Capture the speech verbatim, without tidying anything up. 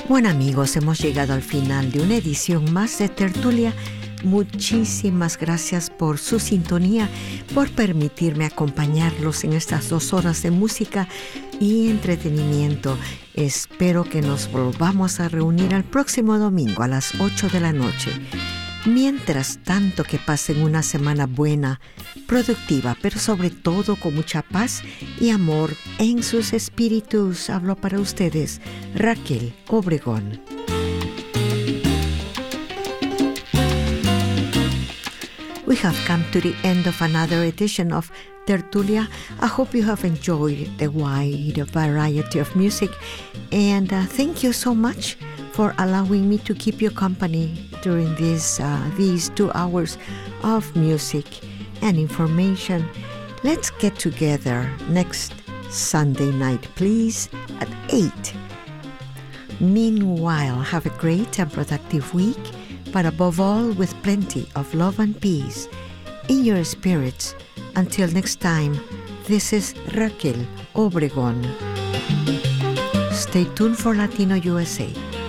Bueno amigos, hemos llegado al final de una edición más de Tertulia. Muchísimas gracias por su sintonía, por permitirme acompañarlos en estas dos horas de música y entretenimiento. Espero que nos volvamos a reunir el próximo domingo a las ocho de la noche. Mientras tanto, que pasen una semana buena, productiva, pero sobre todo con mucha paz y amor en sus espíritus. Hablo para ustedes, Raquel Obregón. We have come to the end of another edition of Tertulia. I hope you have enjoyed the wide variety of music, and uh, thank you so much for allowing me to keep you company during this, uh, these two hours of music and information. Let's get together next Sunday night, please, at eight. Meanwhile, have a great and productive week, but above all, with plenty of love and peace in your spirits. Until next time, this is Raquel Obregón. Stay tuned for Latino U S A.